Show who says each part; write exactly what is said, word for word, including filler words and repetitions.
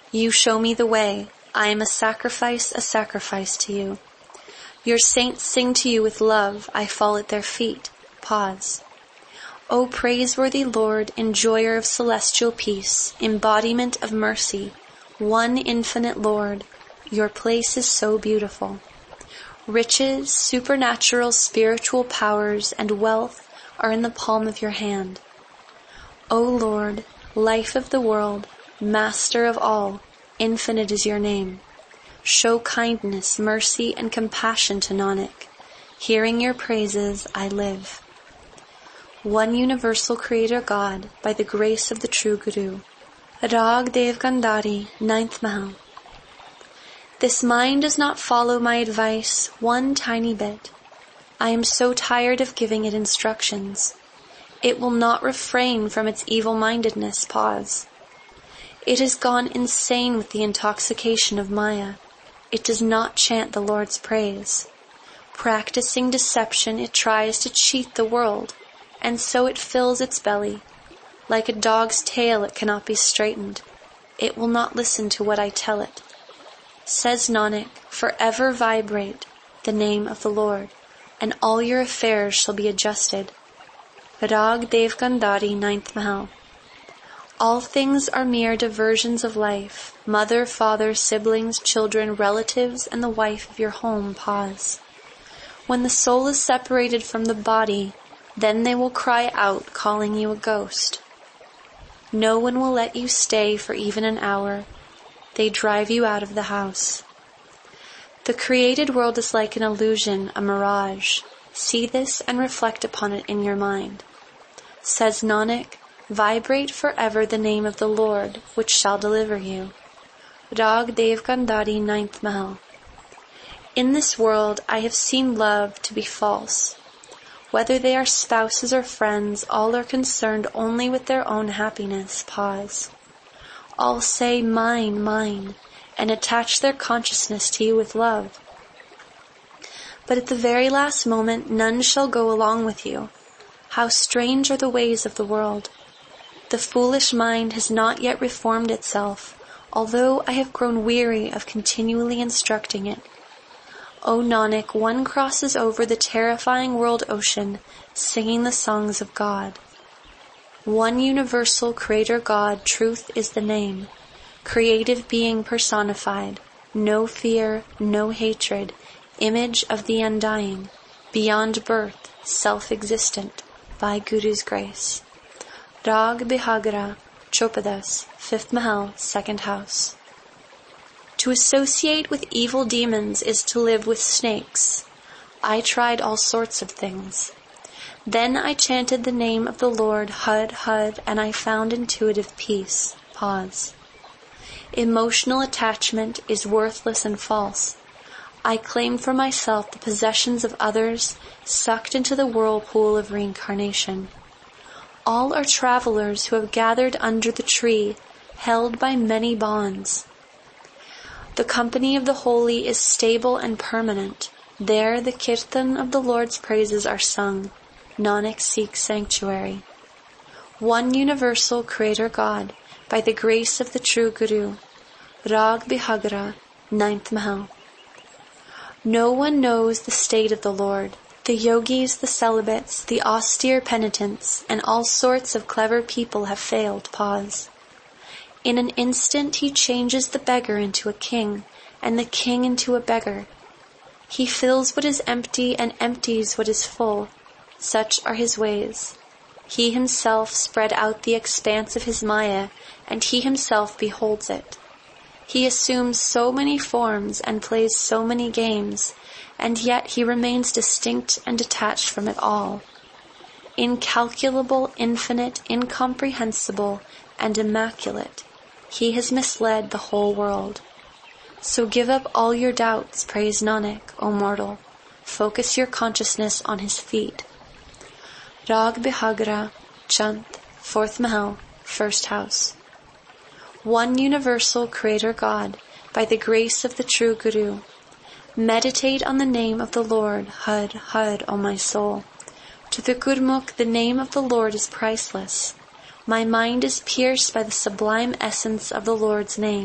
Speaker 1: You show me the way. I am a sacrifice, a sacrifice to you. Your saints sing to you with love. I fall at their feet. Pause. O praiseworthy Lord, enjoyer of celestial peace, embodiment of mercy, one infinite Lord, your place is so beautiful. Riches, supernatural spiritual powers, and wealth are in the palm of your hand. O Lord, life of the world, master of all, infinite is your name. Show kindness, mercy, and compassion to Nanak. Hearing your praises, I live. One universal Creator God, by the grace of the true Guru. Rag Dev Gandhari, ninth Mahal. This mind does not follow my advice one tiny bit. I am so tired of giving it instructions. It will not refrain from its evil-mindedness. Pause. It has gone insane with the intoxication of Maya. It does not chant the Lord's praise. Practicing deception, it tries to cheat the world, and so it fills its belly. Like a dog's tail, it cannot be straightened. It will not listen to what I tell it. Says Nanak, forever vibrate the name of the Lord, and all your affairs shall be adjusted. Rag Dev Gandhari, ninth Mahal. All things are mere diversions of life. Mother, father, siblings, children, relatives, and the wife of your home. Pause. When the soul is separated from the body, then they will cry out, calling you a ghost. No one will let you stay for even an hour. They drive you out of the house. The created world is like an illusion, a mirage. See this and reflect upon it in your mind. Says Nanak, vibrate forever the name of the Lord, which shall deliver you. Rag Dev Gandhari, ninth Mahal. In this world I have seen love to be false. Whether they are spouses or friends, all are concerned only with their own happiness. Pause. All say, mine, mine, and attach their consciousness to you with love. But at the very last moment, none shall go along with you. How strange are the ways of the world. The foolish mind has not yet reformed itself, although I have grown weary of continually instructing it. O Nanak, one crosses over the terrifying world ocean, singing the songs of God. One universal Creator God, truth is the name. Creative being personified, no fear, no hatred, image of the undying, beyond birth, self-existent, by Guru's grace. Rag Bihagra, Chopadas, fifth Mahal, second house. To associate with evil demons is to live with snakes. I tried all sorts of things. Then I chanted the name of the Lord, Hud, Hud, and I found intuitive peace. Pause. Emotional attachment is worthless and false. I claimed for myself the possessions of others, sucked into the whirlpool of reincarnation. All are travelers who have gathered under the tree, held by many bonds. The company of the holy is stable and permanent. There the kirtan of the Lord's praises are sung. Nanak seeks sanctuary. One universal Creator God, by the grace of the true Guru. Rag Bihagra, ninth Mahal. No one knows the state of the Lord. The yogis, the celibates, the austere penitents, and all sorts of clever people have failed. Pause. In an instant he changes the beggar into a king, and the king into a beggar. He fills what is empty and empties what is full. Such are his ways. He himself spread out the expanse of his Maya, and he himself beholds it. He assumes so many forms and plays so many games, and yet he remains distinct and detached from it all. Incalculable, infinite, incomprehensible, and immaculate, he has misled the whole world. So give up all your doubts, praise Nanak, O mortal. Focus your consciousness on his feet. Rag Bihagra, Chant, fourth Mahal, first house. One universal Creator God, by the grace of the true Guru. Meditate on the name of the Lord, Hud, Hud, O my soul. To the Gurmukh, the name of the Lord is priceless. My mind is pierced by the sublime essence of the Lord's name.